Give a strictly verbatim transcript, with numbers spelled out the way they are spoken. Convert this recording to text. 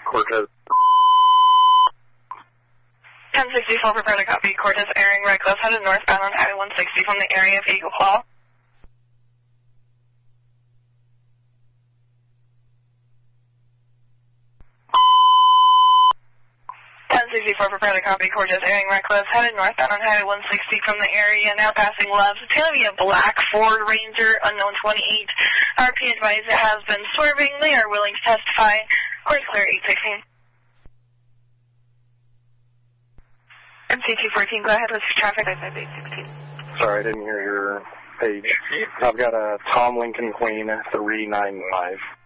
Cortez. ten sixty-four, prepare to copy. Cortez airing reckless, headed northbound on Highway one sixty from the area of Eagle Claw. ten sixty-four, prepare to copy. Cortez airing reckless, headed northbound on Highway one sixty from the area, now passing Loves. It's going to be a black Ford Ranger, unknown twenty-eight. R P advised it has been swerving. They are willing to testify. Course clear eight sixteen. M C two fourteen, go ahead with traffic. eight sixteen. Sorry, I didn't hear your page. I've got a Tom Lincoln Queen three nine five.